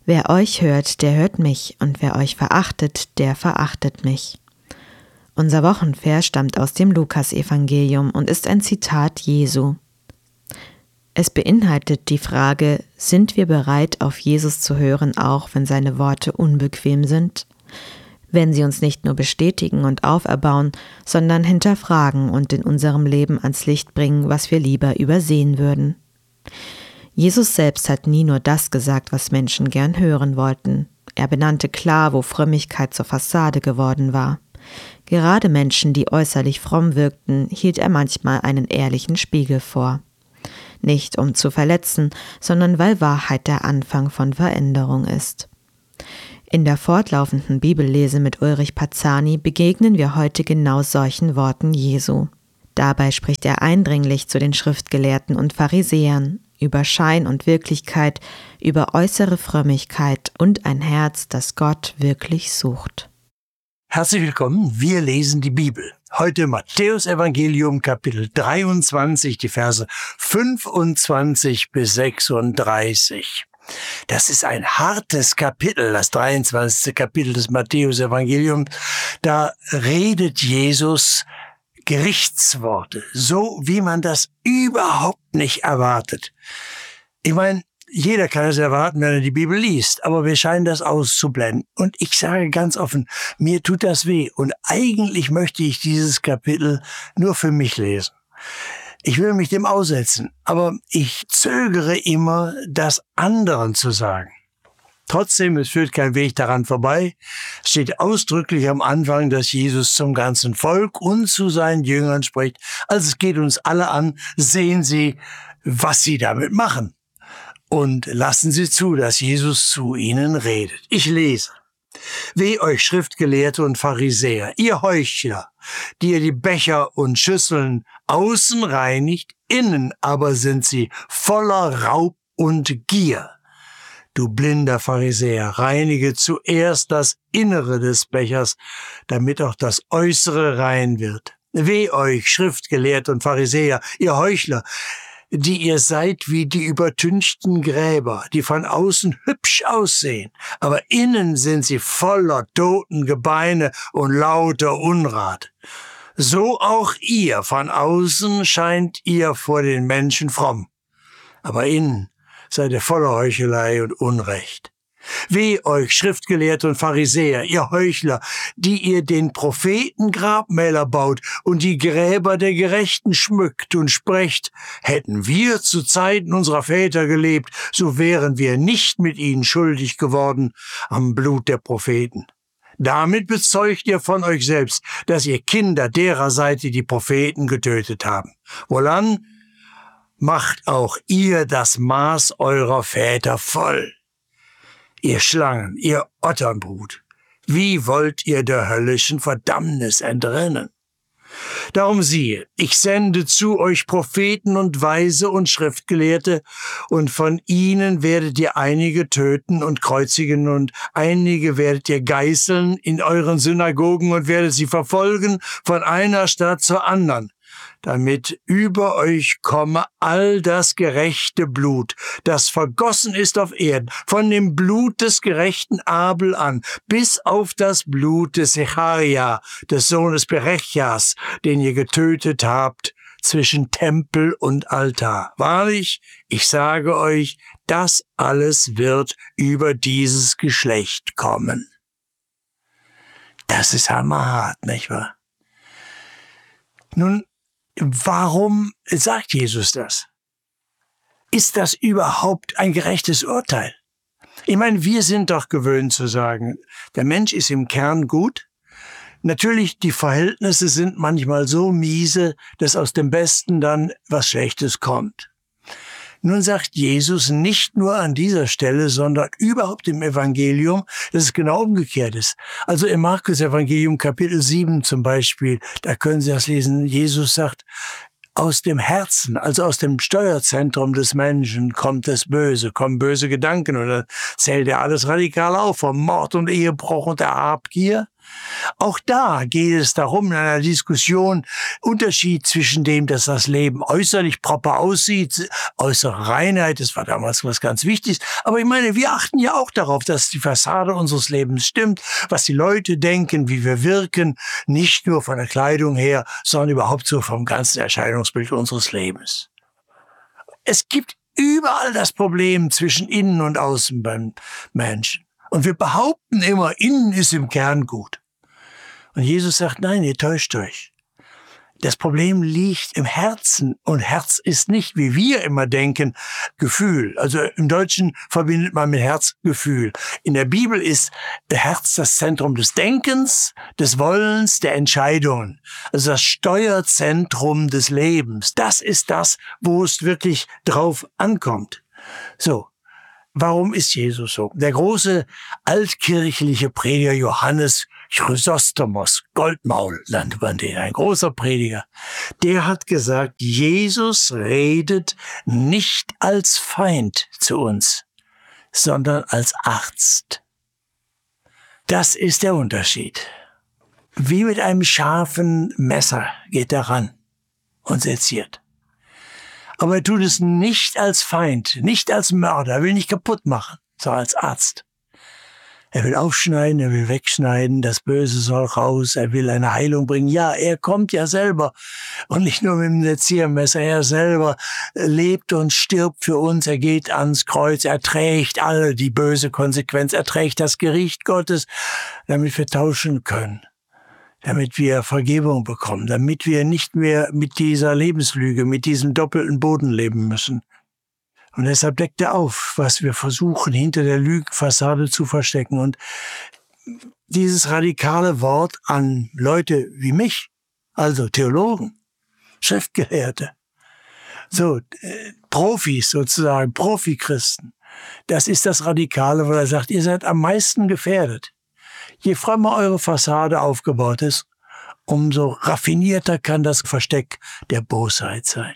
Wer euch hört, der hört mich, und wer euch verachtet, der verachtet mich. Unser Wochenvers stammt aus dem Lukasevangelium und ist ein Zitat Jesu. Es beinhaltet die Frage, sind wir bereit, auf Jesus zu hören, auch wenn seine Worte unbequem sind? Wenn sie uns nicht nur bestätigen und auferbauen, sondern hinterfragen und in unserem Leben ans Licht bringen, was wir lieber übersehen würden. Jesus selbst hat nie nur das gesagt, was Menschen gern hören wollten. Er benannte klar, wo Frömmigkeit zur Fassade geworden war. Gerade Menschen, die äußerlich fromm wirkten, hielt er manchmal einen ehrlichen Spiegel vor. Nicht um zu verletzen, sondern weil Wahrheit der Anfang von Veränderung ist. In der fortlaufenden Bibellese mit Ulrich Pazzani begegnen wir heute genau solchen Worten Jesu. Dabei spricht er eindringlich zu den Schriftgelehrten und Pharisäern, über Schein und Wirklichkeit, über äußere Frömmigkeit und ein Herz, das Gott wirklich sucht. Herzlich willkommen, wir lesen die Bibel. Heute Matthäus Evangelium, Kapitel 23, die Verse 25 bis 36. Das ist ein hartes Kapitel, das 23. Kapitel des Matthäus Evangeliums. Da redet Jesus Gerichtsworte, so wie man das überhaupt nicht erwartet. Ich meine, jeder kann es erwarten, wenn er die Bibel liest, aber wir scheinen das auszublenden. Und ich sage ganz offen, mir tut das weh und eigentlich möchte ich dieses Kapitel nur für mich lesen. Ich will mich dem aussetzen, aber ich zögere immer, das anderen zu sagen. Trotzdem, es führt kein Weg daran vorbei. Es steht ausdrücklich am Anfang, dass Jesus zum ganzen Volk und zu seinen Jüngern spricht. Also es geht uns alle an, sehen Sie, was Sie damit machen. Und lassen Sie zu, dass Jesus zu ihnen redet. Ich lese. Weh euch Schriftgelehrte und Pharisäer, ihr Heuchler, die ihr die Becher und Schüsseln außen reinigt, innen aber sind sie voller Raub und Gier. Du blinder Pharisäer, reinige zuerst das Innere des Bechers, damit auch das Äußere rein wird. Weh euch, Schriftgelehrte und Pharisäer, ihr Heuchler, die ihr seid wie die übertünchten Gräber, die von außen hübsch aussehen, aber innen sind sie voller toten Gebeine und lauter Unrat. So auch ihr, von außen scheint ihr vor den Menschen fromm, aber innen seid ihr voller Heuchelei und Unrecht. Weh euch, Schriftgelehrte und Pharisäer, ihr Heuchler, die ihr den Propheten Grabmäler baut und die Gräber der Gerechten schmückt und sprecht, hätten wir zu Zeiten unserer Väter gelebt, so wären wir nicht mit ihnen schuldig geworden am Blut der Propheten. Damit bezeugt ihr von euch selbst, dass ihr Kinder derer seid, die die Propheten getötet haben. Wohlan, macht auch ihr das Maß eurer Väter voll. Ihr Schlangen, ihr Otternbrut, wie wollt ihr der höllischen Verdammnis entrinnen? Darum siehe, ich sende zu euch Propheten und Weise und Schriftgelehrte, und von ihnen werdet ihr einige töten und kreuzigen, und einige werdet ihr geißeln in euren Synagogen und werdet sie verfolgen von einer Stadt zur anderen, damit über euch komme all das gerechte Blut, das vergossen ist auf Erden, von dem Blut des gerechten Abel an, bis auf das Blut des Secharia, des Sohnes Berechjas, den ihr getötet habt, zwischen Tempel und Altar. Wahrlich, ich sage euch, das alles wird über dieses Geschlecht kommen. Das ist hammerhart, nicht wahr? Nun, warum sagt Jesus das? Ist das überhaupt ein gerechtes Urteil? Ich meine, wir sind doch gewöhnt zu sagen, der Mensch ist im Kern gut. Natürlich, die Verhältnisse sind manchmal so miese, dass aus dem Besten dann was Schlechtes kommt. Nun sagt Jesus nicht nur an dieser Stelle, sondern überhaupt im Evangelium, dass es genau umgekehrt ist. Also im Markus-Evangelium Kapitel 7 zum Beispiel, da können Sie das lesen, Jesus sagt, aus dem Herzen, also aus dem Steuerzentrum des Menschen kommt das Böse, kommen böse Gedanken, und dann zählt er alles radikal auf, vom Mord und Ehebruch und der Habgier Auch da geht es darum, in einer Diskussion, Unterschied zwischen dem, dass das Leben äußerlich proper aussieht, äußere Reinheit, das war damals was ganz Wichtiges. Aber ich meine, wir achten ja auch darauf, dass die Fassade unseres Lebens stimmt, was die Leute denken, wie wir wirken, nicht nur von der Kleidung her, sondern überhaupt so vom ganzen Erscheinungsbild unseres Lebens. Es gibt überall das Problem zwischen innen und außen beim Menschen. Und wir behaupten immer, innen ist im Kern gut. Und Jesus sagt, nein, ihr täuscht euch. Das Problem liegt im Herzen. Und Herz ist nicht, wie wir immer denken, Gefühl. Also im Deutschen verbindet man mit Herz Gefühl. In der Bibel ist Herz das Zentrum des Denkens, des Wollens, der Entscheidungen. Also das Steuerzentrum des Lebens. Das ist das, wo es wirklich drauf ankommt. So. Warum ist Jesus so? Der große altkirchliche Prediger Johannes Chrysostomos, Goldmaul nannte man den, ein großer Prediger, der hat gesagt, Jesus redet nicht als Feind zu uns, sondern als Arzt. Das ist der Unterschied. Wie mit einem scharfen Messer geht er ran und seziert. Aber er tut es nicht als Feind, nicht als Mörder, er will nicht kaputt machen, sondern als Arzt. Er will aufschneiden, er will wegschneiden, das Böse soll raus, er will eine Heilung bringen. Ja, er kommt ja selber und nicht nur mit dem Seziermesser, er selber lebt und stirbt für uns, er geht ans Kreuz, er trägt alle die böse Konsequenz, er trägt das Gericht Gottes, damit wir tauschen können. Damit wir Vergebung bekommen, damit wir nicht mehr mit dieser Lebenslüge, mit diesem doppelten Boden leben müssen. Und deshalb deckt er auf, was wir versuchen, hinter der Lügenfassade zu verstecken. Und dieses radikale Wort an Leute wie mich, also Theologen, Schriftgelehrte, so Profis sozusagen, Profi-Christen, das ist das Radikale, weil er sagt, ihr seid am meisten gefährdet. Je frömmer eure Fassade aufgebaut ist, umso raffinierter kann das Versteck der Bosheit sein.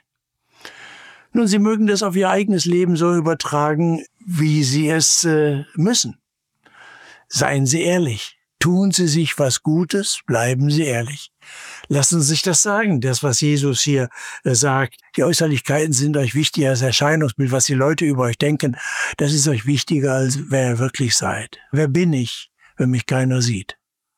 Nun, Sie mögen das auf Ihr eigenes Leben so übertragen, wie Sie es müssen. Seien Sie ehrlich. Tun Sie sich was Gutes, bleiben Sie ehrlich. Lassen Sie sich das sagen, das, was Jesus hier sagt. Die Äußerlichkeiten sind euch wichtiger als Erscheinungsbild, was die Leute über euch denken. Das ist euch wichtiger, als wer ihr wirklich seid. Wer bin ich, wenn mich keiner sieht?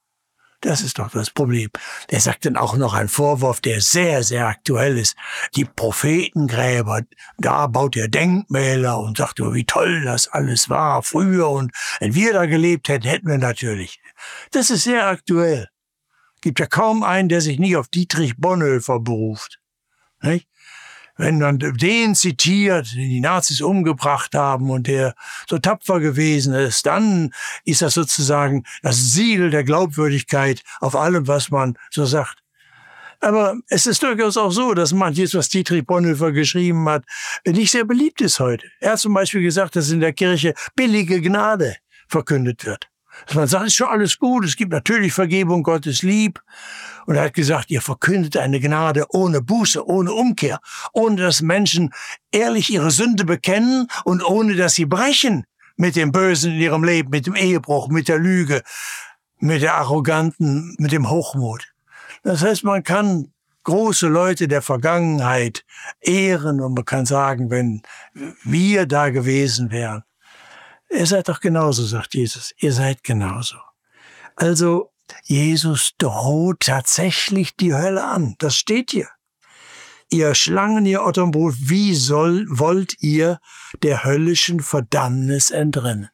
Das ist doch das Problem. Er sagt dann auch noch einen Vorwurf, der sehr, sehr aktuell ist. Die Prophetengräber, da baut er Denkmäler und sagt, wie toll das alles war früher. Und wenn wir da gelebt hätten, hätten wir natürlich. Das ist sehr aktuell. Gibt ja kaum einen, der sich nicht auf Dietrich Bonhoeffer beruft. Nicht? Wenn man den zitiert, den die Nazis umgebracht haben und der so tapfer gewesen ist, dann ist das sozusagen das Siegel der Glaubwürdigkeit auf allem, was man so sagt. Aber es ist durchaus auch so, dass manches, was Dietrich Bonhoeffer geschrieben hat, nicht sehr beliebt ist heute. Er hat zum Beispiel gesagt, dass in der Kirche billige Gnade verkündet wird. Dass man sagt, ist schon alles gut, es gibt natürlich Vergebung, Gott ist lieb. Und er hat gesagt, ihr verkündet eine Gnade ohne Buße, ohne Umkehr, ohne dass Menschen ehrlich ihre Sünde bekennen und ohne dass sie brechen mit dem Bösen in ihrem Leben, mit dem Ehebruch, mit der Lüge, mit der Arroganten, mit dem Hochmut. Das heißt, man kann große Leute der Vergangenheit ehren und man kann sagen, wenn wir da gewesen wären, ihr seid doch genauso, sagt Jesus. Ihr seid genauso. Also, Jesus droht tatsächlich die Hölle an. Das steht hier. Ihr Schlangen, ihr Otterbrot, wie wollt ihr der höllischen Verdammnis entrinnen?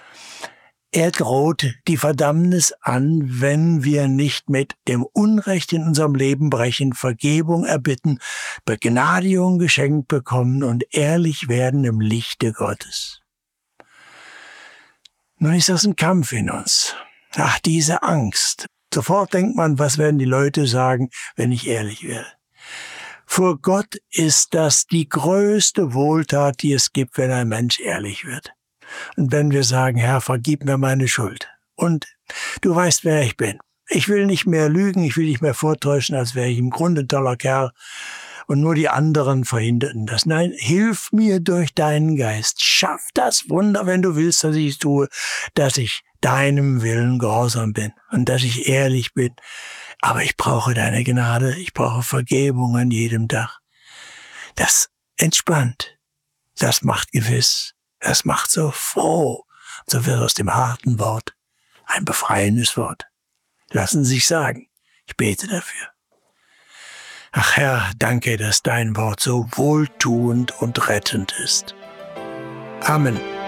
Er droht die Verdammnis an, wenn wir nicht mit dem Unrecht in unserem Leben brechen, Vergebung erbitten, Begnadigung geschenkt bekommen und ehrlich werden im Lichte Gottes. Nun ist das ein Kampf in uns. Ach, diese Angst. Sofort denkt man, was werden die Leute sagen, wenn ich ehrlich werde. Vor Gott ist das die größte Wohltat, die es gibt, wenn ein Mensch ehrlich wird. Und wenn wir sagen, Herr, vergib mir meine Schuld. Und du weißt, wer ich bin. Ich will nicht mehr lügen, ich will nicht mehr vortäuschen, als wäre ich im Grunde ein toller Kerl. Und nur die anderen verhinderten das. Nein, hilf mir durch deinen Geist. Schaff das Wunder, wenn du willst, dass ich es tue, dass ich deinem Willen gehorsam bin und dass ich ehrlich bin. Aber ich brauche deine Gnade, ich brauche Vergebung an jedem Tag. Das entspannt, das macht gewiss, das macht so froh. So wird aus dem harten Wort ein befreiendes Wort. Lassen Sie sich sagen, ich bete dafür. Ach Herr, danke, dass dein Wort so wohltuend und rettend ist. Amen.